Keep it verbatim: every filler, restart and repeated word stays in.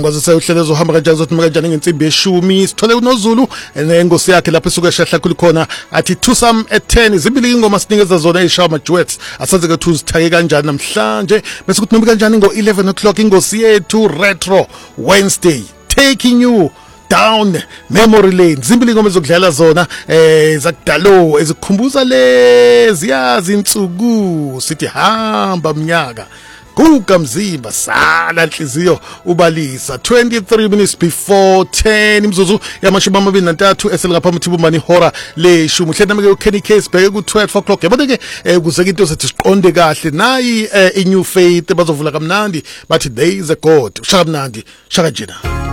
ngikwazisa uhlelo zohamba kanjani zothi kanjani ngensimbi yeshumi sithole uNozulu nengosi yakhe lapho esuka eshahla khulu khona athi Tusam at ten zimbili ingoma sinikeza zona eyishawa ama duets asaze ke thuzithake kanjani namhlanje bese kuthi nomi kanjani ngo eleven o'clock ingosi yethu Retro Wednesday taking you down memory lane zimbili ingoma ezokudlala zona eh zakudalo ezikukhumbuza lezi yazi insuku sithi hamba mnyaka kuka mzimba sala inhliziyo ubalisa twenty-three minutes before ten imzuzu yamashumi amabili nantathu eselingaphambi thibumani hora leshumi hle nami ke uKenny Case bheke ku twelve o'clock yabona ke ukuze ke into sethi siqonde kahle nayi i New Faith bazovula kamnandi bathi there is a God shaka mnandi shaka njena.